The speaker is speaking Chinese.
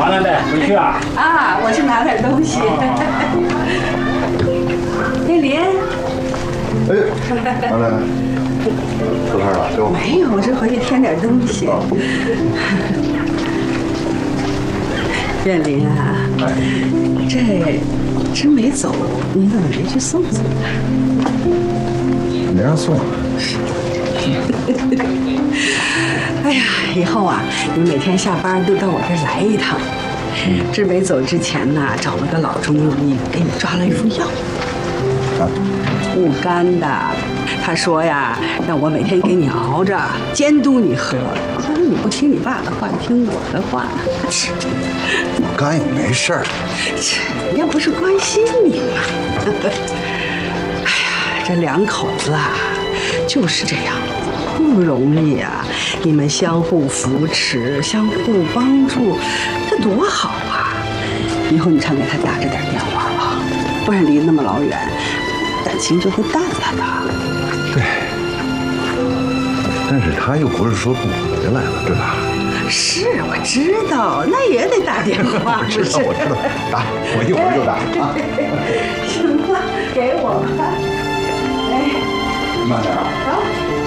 麻烦带回去啊。 啊，我去拿点东西。叶林， 哎，来来，出摊了，给我。 没有，我这回去添点东西。叶林啊，这真没走，你怎么没去送送他？ 没让送。 哎呀，以后啊，你每天下班都到我这儿来一趟。志伟走之前呢，找了个老中医给你抓了一副药，护肝的。他说呀，让我每天给你熬着，监督你喝。说你不听你爸的话，你听我的话。 我肝也没事儿， 人家不是关心你吗？哎呀，这两口子啊，就是这样，不容易呀。你们相互扶持，相互帮助，这多好啊！以后你常给他打着点电话啊，不然离那么老远，感情就会淡了的。 对。但是他又不是说不回来了，对吧？ 是，我知道，那也得打电话。 我知道，打，我一会儿就打啊。 行了，给我吧。哎， 慢点啊。